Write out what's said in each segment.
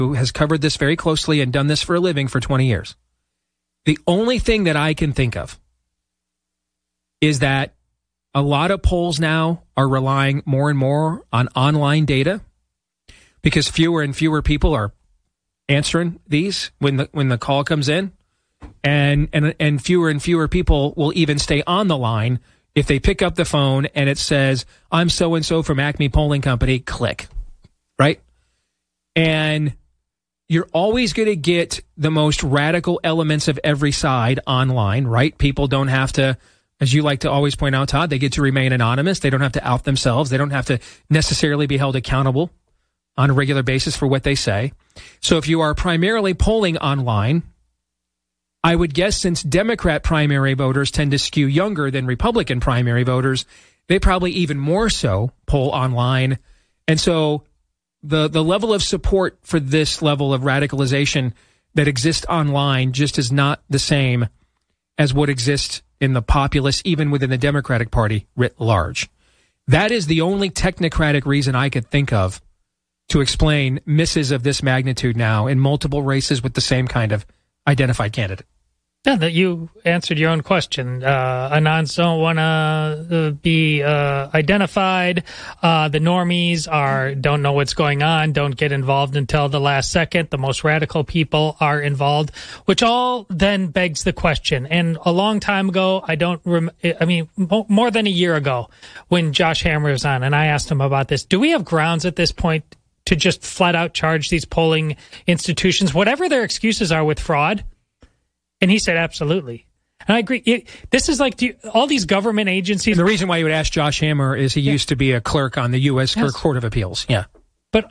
who has covered this very closely and done this for a living for 20 years. The only thing that I can think of is that a lot of polls now are relying more and more on online data because fewer and fewer people are answering these when the call comes in, and fewer and fewer people will even stay on the line if they pick up the phone and it says, "I'm so-and-so from Acme Polling Company," click, right? And you're always going to get the most radical elements of every side online, right? People don't have to, as you like to always point out, Todd, they get to remain anonymous. They don't have to out themselves. They don't have to necessarily be held accountable on a regular basis for what they say. So if you are primarily polling online, I would guess since Democrat primary voters tend to skew younger than Republican primary voters, they probably even more so poll online. And so the level of support for this level of radicalization that exists online just is not the same as what exists in the populace, even within the Democratic Party writ large. That is the only technocratic reason I could think of to explain misses of this magnitude now in multiple races with the same kind of identified candidate. Yeah, that you answered your own question. Anons don't want to be identified. The normies don't know what's going on, don't get involved until the last second. The most radical people are involved, which all then begs the question. And a long time ago, more than a year ago, when Josh Hammer was on, and I asked him about this, do we have grounds at this point to just flat out charge these polling institutions, whatever their excuses are, with fraud? And he said, absolutely. And I agree. This is like all these government agencies. And the reason why you would ask Josh Hammer is he used to be a clerk on the U.S. Court of Appeals. Yeah. But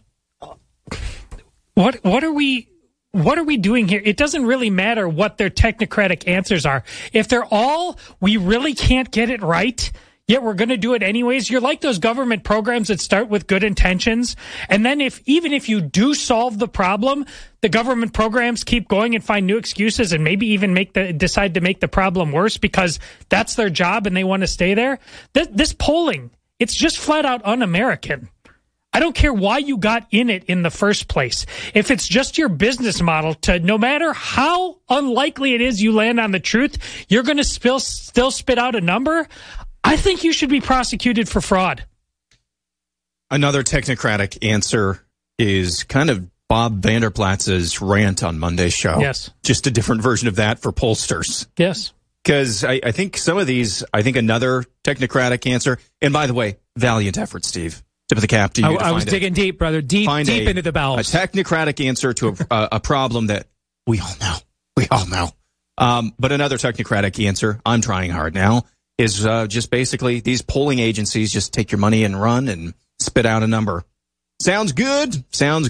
what are we doing here? It doesn't really matter what their technocratic answers are. If they're all, we really can't get it right, yet we're going to do it anyways. You're like those government programs that start with good intentions. And then even if you do solve the problem, the government programs keep going and find new excuses and maybe even decide to make the problem worse because that's their job and they want to stay there. This polling, it's just flat out un-American. I don't care why you got in it in the first place. If it's just your business model to, no matter how unlikely it is you land on the truth, you're going to still spit out a number, I think you should be prosecuted for fraud. Another technocratic answer is kind of Bob Vanderplatz's rant on Monday's show. Yes. Just a different version of that for pollsters. Yes. Because I think some of these, another technocratic answer, and by the way, valiant effort, Steve. Tip of the cap to you. I was digging deep, brother, deep into the bowels. A technocratic answer to a problem that we all know. But another technocratic answer, I'm trying hard now, is just basically these polling agencies just take your money and run and spit out a number. Sounds good.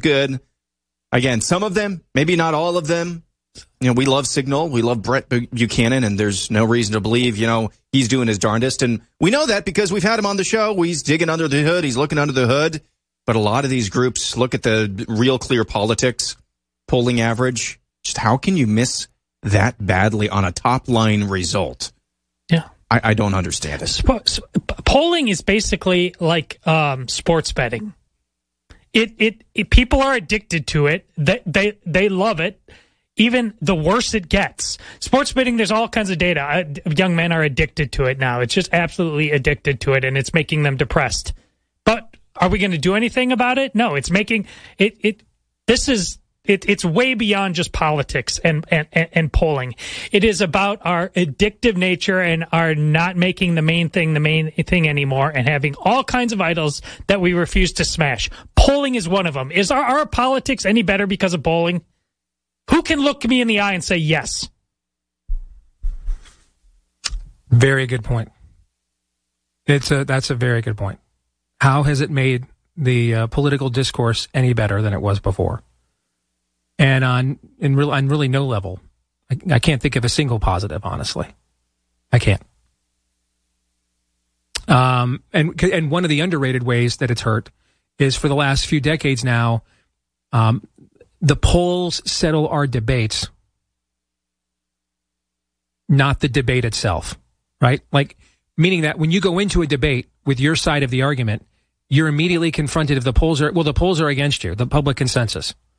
Again, some of them, maybe not all of them. We love Signal. We love Brett Buchanan, and there's no reason to believe, he's doing his darndest. And we know that because we've had him on the show. He's digging under the hood. He's looking under the hood. But a lot of these groups look at the Real Clear Politics polling average. Just how can you miss that badly on a top-line result? Yeah. I don't understand it. Polling is basically like sports betting. It people are addicted to it. They love it. Even the worse it gets. Sports betting, there's all kinds of data. Young men are addicted to it now. It's just absolutely addicted to it, and it's making them depressed. But are we going to do anything about it? No. It's making it. It's way beyond just politics and polling. It is about our addictive nature and our not making the main thing anymore and having all kinds of idols that we refuse to smash. Polling is one of them. Is our politics any better because of polling? Who can look me in the eye and say yes? Very good point. That's a very good point. How has it made the political discourse any better than it was before? And on really no level, I can't think of a single positive. Honestly, I can't. And one of the underrated ways that it's hurt is for the last few decades now, the polls settle our debates, not the debate itself, right? Like, meaning that when you go into a debate with your side of the argument, you're immediately confronted if the polls are against you, the public consensus.